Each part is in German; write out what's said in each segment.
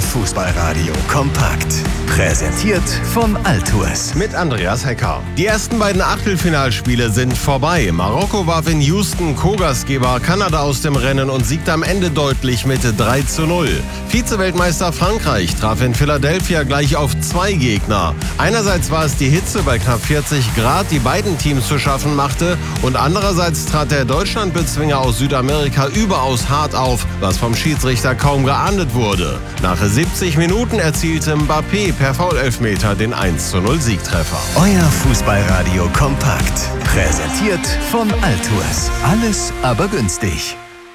Fußballradio kompakt. Präsentiert von Altours. Mit Andreas Hecker. Die ersten beiden Achtelfinalspiele sind vorbei. Marokko warf in Houston Co-Gastgeber Kanada aus dem Rennen und siegte am Ende deutlich mit 3:0. Vize-Weltmeister Frankreich traf in Philadelphia gleich auf 2 Gegner. Einerseits war es die Hitze bei knapp 40 Grad, die beiden Teams zu schaffen machte, und andererseits trat der Deutschlandbezwinger aus Südamerika überaus hart auf, was vom Schiedsrichter kaum geahndet wurde. Nach 70 Minuten erzielte Mbappé per Foul-Elfmeter den 1:0 Siegtreffer. Euer Fußballradio kompakt. Präsentiert von Altours. Alles aber günstig.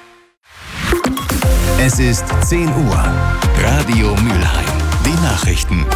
Es ist 10 Uhr. Radio Mülheim. Die Nachrichten.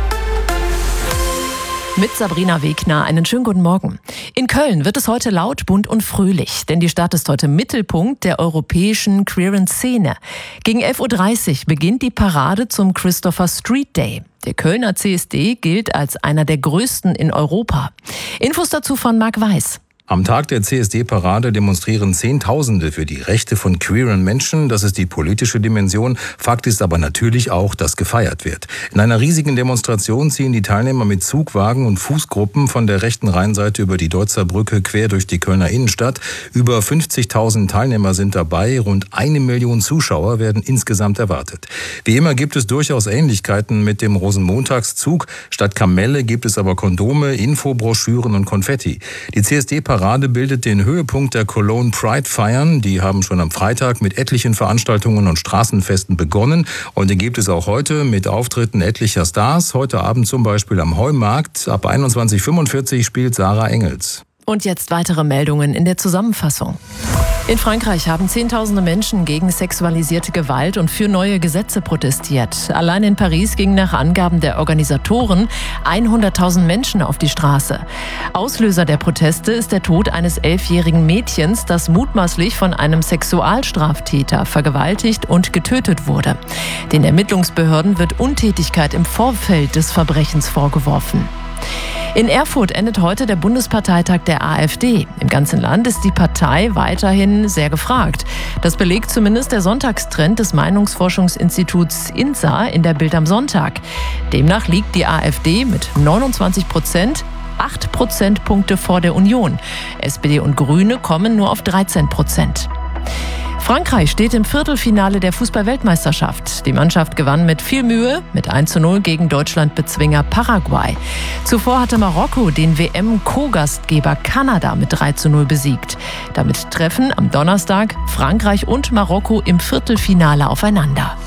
Mit Sabrina Wegner, einen schönen guten Morgen. In Köln wird es heute laut, bunt und fröhlich, denn die Stadt ist heute Mittelpunkt der europäischen queeren Szene. Gegen 11:30 Uhr beginnt die Parade zum Christopher Street Day. Der Kölner CSD gilt als einer der größten in Europa. Infos dazu von Marc Weiß. Am Tag der CSD-Parade demonstrieren Zehntausende für die Rechte von queeren Menschen. Das ist die politische Dimension. Fakt ist aber natürlich auch, dass gefeiert wird. In einer riesigen Demonstration ziehen die Teilnehmer mit Zugwagen und Fußgruppen von der rechten Rheinseite über die Deutzer Brücke quer durch die Kölner Innenstadt. Über 50.000 Teilnehmer sind dabei. Rund 1 Million Zuschauer werden insgesamt erwartet. Wie immer gibt es durchaus Ähnlichkeiten mit dem Rosenmontagszug. Statt Kamelle gibt es aber Kondome, Infobroschüren und Konfetti. Die CSD-Parade bildet den Höhepunkt der Cologne Pride-Feiern. Die haben schon am Freitag mit etlichen Veranstaltungen und Straßenfesten begonnen. Und den gibt es auch heute mit Auftritten etlicher Stars. Heute Abend zum Beispiel am Heumarkt. Ab 21:45 Uhr spielt Sarah Engels. Und jetzt weitere Meldungen in der Zusammenfassung. In Frankreich haben Zehntausende Menschen gegen sexualisierte Gewalt und für neue Gesetze protestiert. Allein in Paris gingen nach Angaben der Organisatoren 100.000 Menschen auf die Straße. Auslöser der Proteste ist der Tod eines 11-jährigen Mädchens, das mutmaßlich von einem Sexualstraftäter vergewaltigt und getötet wurde. Den Ermittlungsbehörden wird Untätigkeit im Vorfeld des Verbrechens vorgeworfen. In Erfurt endet heute der Bundesparteitag der AfD. Im ganzen Land ist die Partei weiterhin sehr gefragt. Das belegt zumindest der Sonntagstrend des Meinungsforschungsinstituts INSA in der Bild am Sonntag. Demnach liegt die AfD mit 29%, 8 Prozentpunkte vor der Union. SPD und Grüne kommen nur auf 13%. Frankreich steht im Viertelfinale der Fußball-Weltmeisterschaft. Die Mannschaft gewann mit viel Mühe mit 1:0 gegen Deutschlandbezwinger Paraguay. Zuvor hatte Marokko den WM-Co-Gastgeber Kanada mit 3:0 besiegt. Damit treffen am Donnerstag Frankreich und Marokko im Viertelfinale aufeinander.